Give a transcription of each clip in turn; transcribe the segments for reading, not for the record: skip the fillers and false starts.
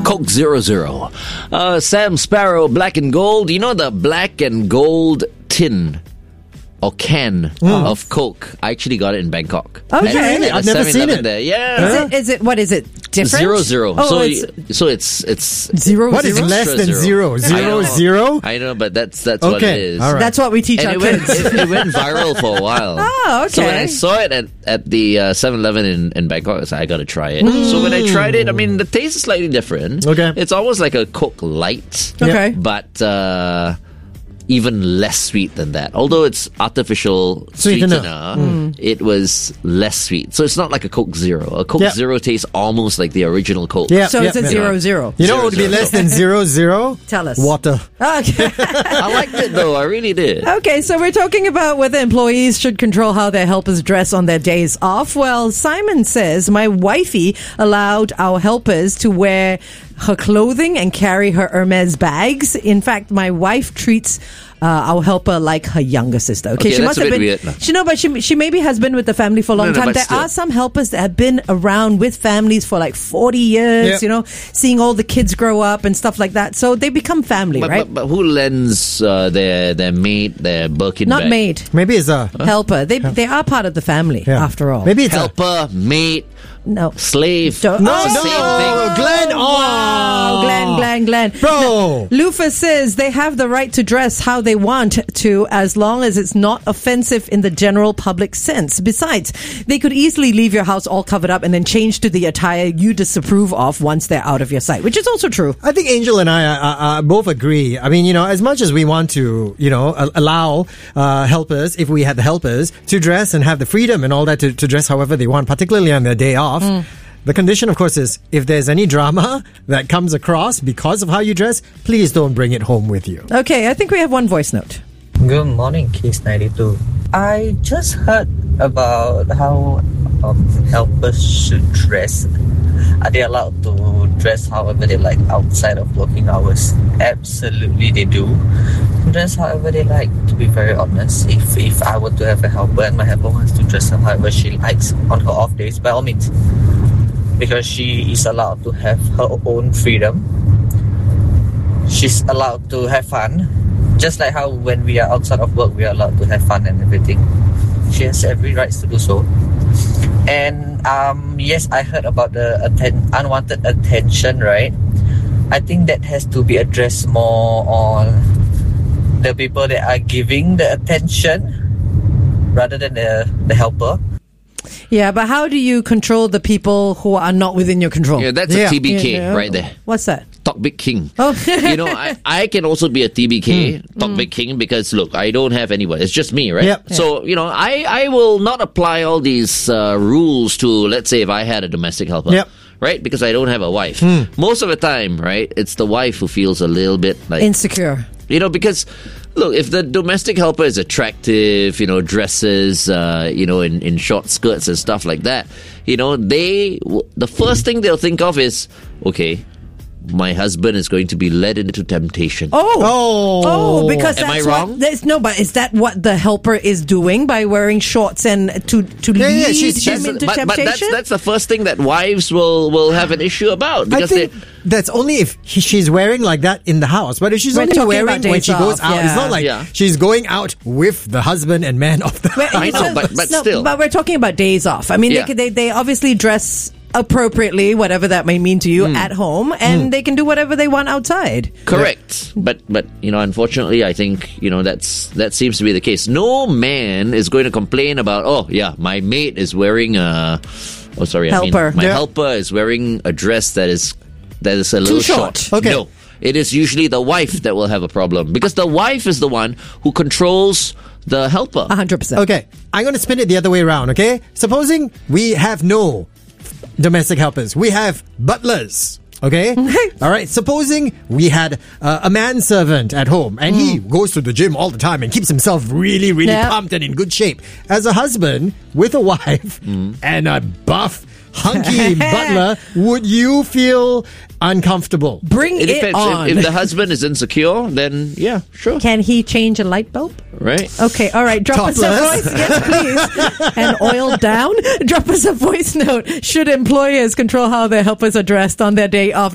Coke 00. Sam Sparrow, black and gold. You know the black and gold tin or can of Coke? I actually got it in Bangkok. Okay. At I've never seen 7-Eleven it. there. Yeah. What is it? Different? 00. Oh, so it's zero. What is zero? less than zero? Zero. Zero? I know, but that's what it Okay. is. All right. That's what we teach And our it went, kids. it went viral for a while. Oh, okay. So when I saw it at the 7-Eleven in Bangkok, I was like, I gotta try it. So when I tried it, I mean, the taste is slightly different. Okay. It's almost like a Coke Light. Okay. But even less sweet than that. Although it's artificial Sweetener. sweetener, it was less sweet. So it's not like a Coke Zero. A Coke Yeah. Zero tastes almost like the original Coke. Yeah. So it's a yeah. 00. You know what would be 00. less than 00? Tell us. Water. Okay. I liked it though. I really did. Okay, so we're talking about whether employees should control how their helpers dress on their days off. Well, Simon says, my wifey allowed our helpers to wear her clothing and carry her Hermes bags. In fact, my wife treats our helper like her younger sister. Okay, Okay, she that's must a have bit been. weird, no? But she maybe has been with the family for a long No, time. but There still. are some helpers that have been around with families for like 40 years. Yep. You know, seeing all the kids grow up and stuff like that. So they become family, right? But who lends their maid, their Birkin Not bag? maid, Maybe it's a... helper. They are part of the family Yeah. after all. Maybe it's Helper, maid, No. slave. Don't- No, Oh, no, same thing. Glenn. Wow, Glenn. Bro. Lufa says they have the right to dress how they want to as long as it's not offensive in the general public sense. Besides, they could easily leave your house all covered up and then change to the attire you disapprove of once they're out of your sight, which is also true. I think Angel and I both agree. I mean, as much as we want to, allow helpers, if we had the helpers, to dress and have the freedom and all that to dress however they want, particularly on their day off. The condition, of course, is if there's any drama that comes across because of how you dress, please don't bring it home with you. Okay, I think we have one voice note. Good morning, Case 92. I just heard about how helpers should dress. Are they allowed to dress however they like outside of working hours? Absolutely, they do. Dress however they like, to be very honest. If I were to have a helper and my helper wants to dress however she likes on her off days, by all means. Because she is allowed to have her own freedom. She's allowed to have fun. Just like how when we are outside of work, we are allowed to have fun and everything. She has every right to do so. And yes, I heard about the unwanted attention, right? I think that has to be addressed more on the people that are giving the attention rather than the helper. Yeah, but how do you control the people who are not within your control? Yeah, that's Yeah. a TBK Yeah. right there. What's that? Talk Big King. Oh. I can also be a TBK, Talk Big King, because look, I don't have anyone. It's just me, right? Yep. So, I will not apply all these rules to, let's say, if I had a domestic helper. Yep. Right? Because I don't have a wife. Most of the time, right, it's the wife who feels a little bit like... Insecure. because... Look, if the domestic helper is attractive, dresses, in short skirts and stuff like that, the first thing they'll think of is, okay, my husband is going to be led into temptation. Oh, because Am that's I wrong? But is that what the helper is doing by wearing shorts and to lead him into but temptation? that's the first thing that wives will have an issue about. I Because think that's only if she's wearing like that in the house. But if she's We're only talking wearing about when days she goes off, out, it's yeah. not like Yeah. she's going out with the husband and man of the house. I know, but still. But we're talking about days off. I mean, Yeah. they obviously dress appropriately, whatever that may mean to you, at home, and they can do whatever they want outside. Correct, but unfortunately, I think that seems to be the case. No man is going to complain about, my mate is wearing Helper. my Yeah. helper is wearing a dress that is a little short. Okay. No, it is usually the wife that will have a problem because the wife is the one who controls the helper. 100%. Okay, I'm going to spin it the other way around, okay? Supposing we have no domestic helpers. We have butlers, okay? All right, supposing we had a manservant at home and he goes to the gym all the time and keeps himself really, really Yeah. pumped and in good shape. As a husband with a wife and a buff hunky butler, would you feel uncomfortable? Bring It it depends. on. If the husband is insecure, then yeah, sure. Can he change a light bulb? Right? Okay, all right. Drop us a Topless. voice, yes, please. And oil down. Drop us a voice note. Should employers control how their helpers are dressed on their day off?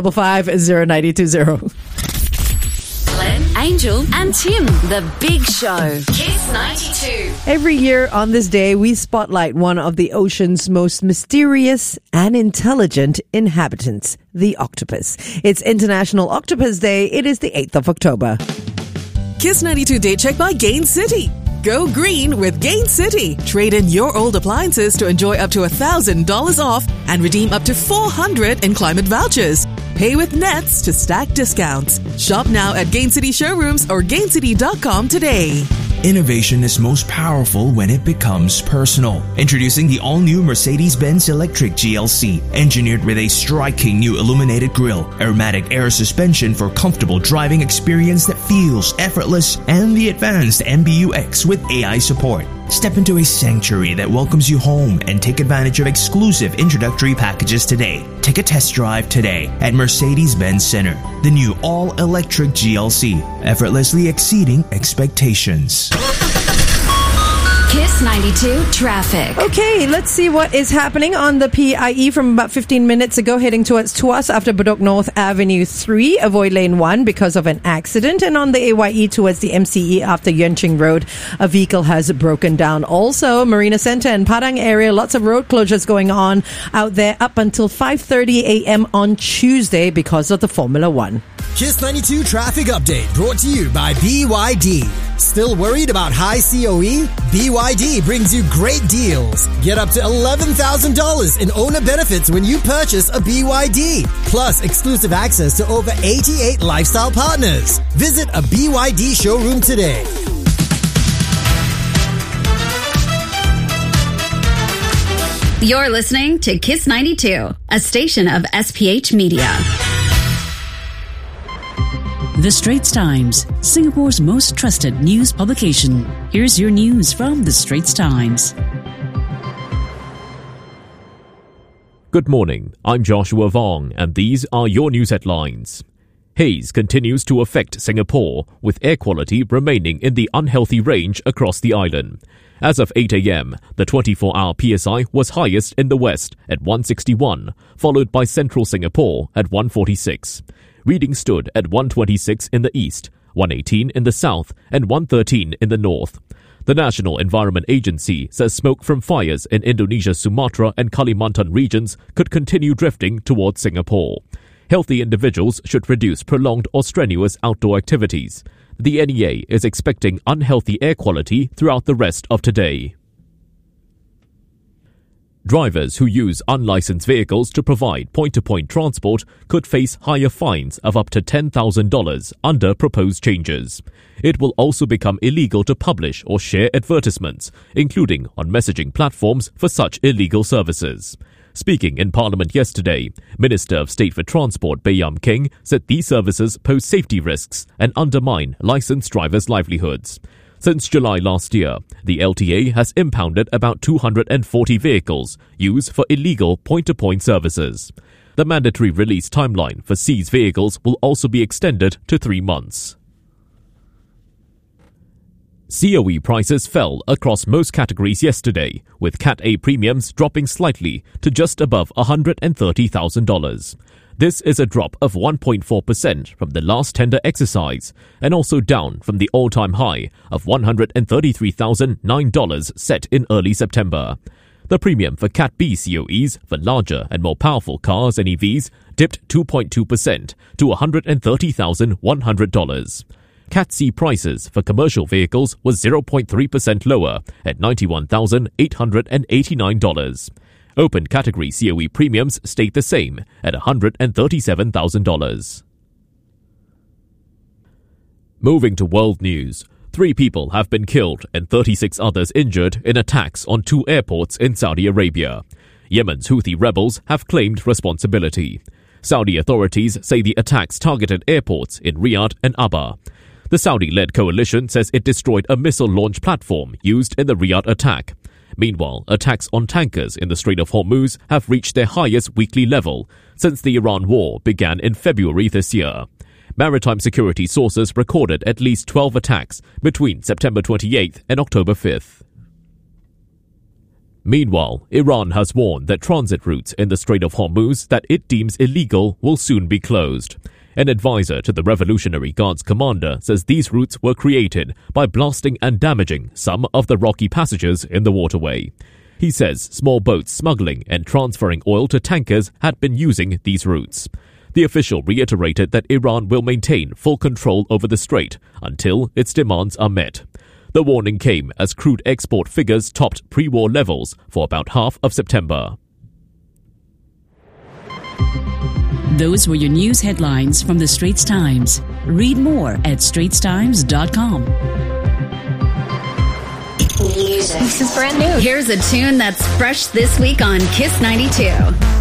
8855 Glenn, Angel, and Tim. The Big Show. Kiss 92. Every year on this day, we spotlight one of the ocean's most mysterious and intelligent inhabitants, the octopus. It's International Octopus Day. It is the 8th of October. Kiss 92 Day Check by Gain City. Go green with Gain City. Trade in your old appliances to enjoy up to $1,000 off and redeem up to $400 in climate vouchers. Pay with Nets to stack discounts. Shop now at Gain City showrooms or gaincity.com today. Innovation is most powerful when it becomes personal. Introducing the all-new Mercedes-Benz Electric GLC, engineered with a striking new illuminated grille, aromatic air suspension for comfortable driving experience that feels effortless, and the advanced MBUX with AI support. Step into a sanctuary that welcomes you home and take advantage of exclusive introductory packages today. Take a test drive today at Mercedes-Benz Center. The new all-electric GLC, effortlessly exceeding expectations. Kiss 92 Traffic. Okay, let's see what is happening on the PIE from about 15 minutes ago, heading towards Tuas after Bedok North Avenue 3. Avoid lane 1 because of an accident. And on the AYE towards the MCE after Yuan Ching Road, a vehicle has broken down. Also, Marina Centre and Padang area, lots of road closures going on out there up until 5:30 a.m. on Tuesday because of the Formula 1. Kiss 92 traffic update brought to you by BYD. Still worried about high COE? BYD brings you great deals. Get up to $11,000 in owner benefits when you purchase a BYD. Plus exclusive access to over 88 lifestyle partners. Visit a BYD showroom today. You're listening to Kiss 92, a station of SPH Media. The Straits Times, Singapore's most trusted news publication. Here's your news from The Straits Times. Good morning, I'm Joshua Vong, and these are your news headlines. Haze continues to affect Singapore, with air quality remaining in the unhealthy range across the island. As of 8 a.m., the 24-hour PSI was highest in the west at 161, followed by central Singapore at 146. Readings stood at 126 in the east, 118 in the south, and 113 in the north. The National Environment Agency says smoke from fires in Indonesia's Sumatra and Kalimantan regions could continue drifting towards Singapore. Healthy individuals should reduce prolonged or strenuous outdoor activities. The NEA is expecting unhealthy air quality throughout the rest of today. Drivers who use unlicensed vehicles to provide point-to-point transport could face higher fines of up to $10,000 under proposed changes. It will also become illegal to publish or share advertisements, including on messaging platforms for such illegal services. Speaking in Parliament yesterday, Minister of State for Transport Baey Yam Keng said these services pose safety risks and undermine licensed drivers' livelihoods. Since July last year, the LTA has impounded about 240 vehicles used for illegal point-to-point services. The mandatory release timeline for seized vehicles will also be extended to 3 months. COE prices fell across most categories yesterday, with Cat A premiums dropping slightly to just above $130,000. This is a drop of 1.4% from the last tender exercise, and also down from the all-time high of $133,009 set in early September. The premium for Cat B COEs for larger and more powerful cars and EVs dipped 2.2% to $130,100. Cat C prices for commercial vehicles was 0.3% lower at $91,889. Open category COE premiums stayed the same at $137,000. Moving to world news, 3 people have been killed and 36 others injured in attacks on 2 airports in Saudi Arabia. Yemen's Houthi rebels have claimed responsibility. Saudi authorities say the attacks targeted airports in Riyadh and Aba. The Saudi-led coalition says it destroyed a missile launch platform used in the Riyadh attack. Meanwhile, attacks on tankers in the Strait of Hormuz have reached their highest weekly level since the Iran war began in February this year. Maritime security sources recorded at least 12 attacks between September 28th and October 5th. Meanwhile, Iran has warned that transit routes in the Strait of Hormuz that it deems illegal will soon be closed. An advisor to the Revolutionary Guards commander says these routes were created by blasting and damaging some of the rocky passages in the waterway. He says small boats smuggling and transferring oil to tankers had been using these routes. The official reiterated that Iran will maintain full control over the strait until its demands are met. The warning came as crude export figures topped pre-war levels for about half of September. Those were your news headlines from the Straits Times. Read more at straitstimes.com. Music. This is brand new. Here's a tune that's fresh this week on Kiss 92.